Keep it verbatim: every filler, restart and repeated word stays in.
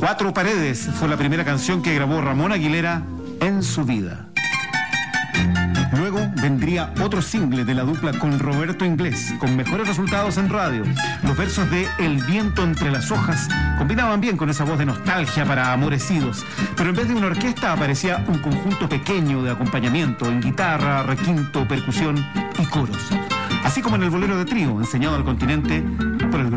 Cuatro Paredes fue la primera canción que grabó Ramón Aguilera en su vida. Luego vendría otro single de la dupla con Roberto Inglés, con mejores resultados en radio. Los versos de El viento entre las hojas combinaban bien con esa voz de nostalgia para amorecidos, pero en vez de una orquesta aparecía un conjunto pequeño de acompañamiento en guitarra, requinto, percusión y coros. Así como en el bolero de trío, enseñado al continente por el grupo